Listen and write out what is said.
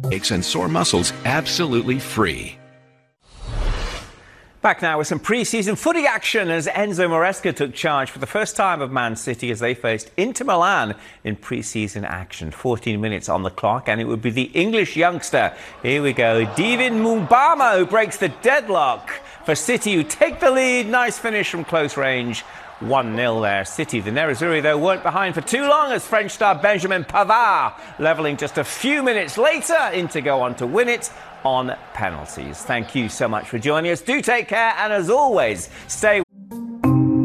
aches and sore muscles absolutely free. Back now with some pre-season footy action as Enzo Maresca took charge for the first time of Man City as they faced Inter Milan in pre-season action. 14 minutes on the clock and it would be the English youngster. Here we go. David Mubama who breaks the deadlock for City, who take the lead. Nice finish from close range. 1-0 there. City, the Nerazzurri, though, weren't behind for too long as French star Benjamin Pavard levelling just a few minutes later. Inter go on to win it on penalties. Thank you so much for joining us. Do take care, and as always, stay